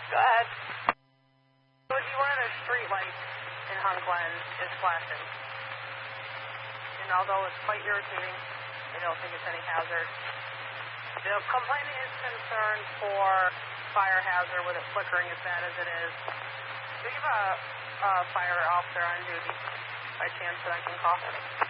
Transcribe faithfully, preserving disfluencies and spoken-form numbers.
Go ahead. So if you were at a street light in Hunk Glen, it's flashing. And although it's quite irritating, I don't think it's any hazard. The complainant is concerned for fire hazard with it flickering as bad as it is. Do you have a, a fire officer on duty by chance that I can call?